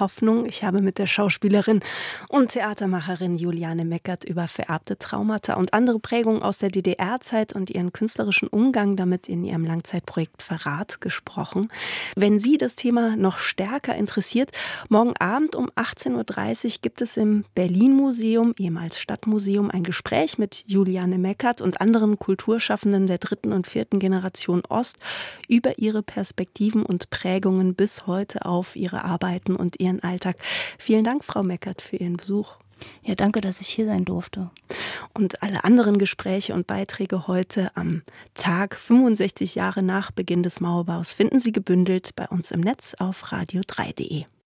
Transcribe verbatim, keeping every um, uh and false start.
Hoffnung. Ich habe mit der Schauspielerin und Theatermacherin Juliane Meckert über vererbte Traumata und andere Prägungen aus der D D R-Zeit und ihren künstlerischen Umgang damit in ihrem Langzeitprojekt Verrat gesprochen. Wenn Sie das Thema noch stärker interessiert, morgen Abend um achtzehn Uhr dreißig gibt es im Berlin-Museum, ehemals Stadtmuseum, ein Gespräch mit Juliane Meckert und anderen Kulturschaffenden der dritten und vierten Generation Ost über ihre Perspektiven und Prägungen bis heute auf ihre Arbeiten und ihren Alltag. Vielen Dank, Frau Meckert, für Ihren Besuch. Ja, danke, dass ich hier sein durfte. Und alle anderen Gespräche und Beiträge heute am Tag fünfundsechzig Jahre nach Beginn des Mauerbaus finden Sie gebündelt bei uns im Netz auf radio drei punkt de.